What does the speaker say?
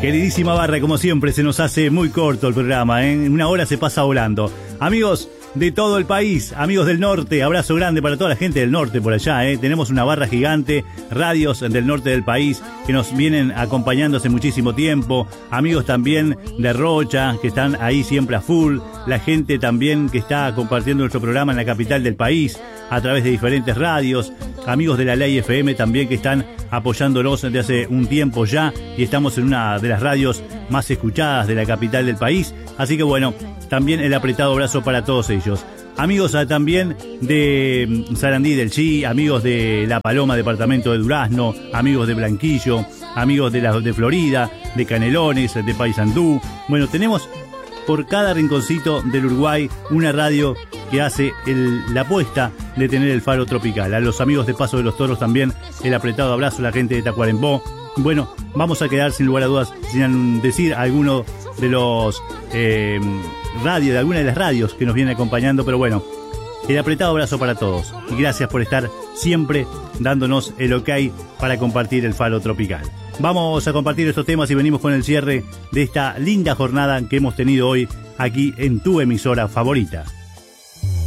Queridísima barra, como siempre, se nos hace muy corto el programa, ¿eh? En una hora se pasa volando. Amigos de todo el país, amigos del norte, abrazo grande para toda la gente del norte por allá, ¿eh? Tenemos una barra gigante, radios del norte del país que nos vienen acompañando hace muchísimo tiempo, amigos también de Rocha que están ahí siempre a full, la gente también que está compartiendo nuestro programa en la capital del país a través de diferentes radios, amigos de la Ley FM también que están apoyándonos desde hace un tiempo ya y estamos en una de las radios más escuchadas de la capital del país, así que bueno, también el apretado abrazo para todos ellos. Amigos también de Sarandí del Chi, amigos de La Paloma, departamento de Durazno, amigos de Blanquillo, amigos de Florida, de Canelones, de Paysandú. Bueno, tenemos por cada rinconcito del Uruguay una radio que hace la apuesta de tener el faro tropical. A los amigos de Paso de los Toros también el apretado abrazo, la gente de Tacuarembó. Bueno, vamos a quedar sin lugar a dudas sin decir alguno de los de alguna de las radios que nos vienen acompañando, pero bueno, el apretado abrazo para todos y gracias por estar siempre dándonos el ok para compartir el faro tropical. Vamos a compartir estos temas y venimos con el cierre de esta linda jornada que hemos tenido hoy aquí en tu emisora favorita.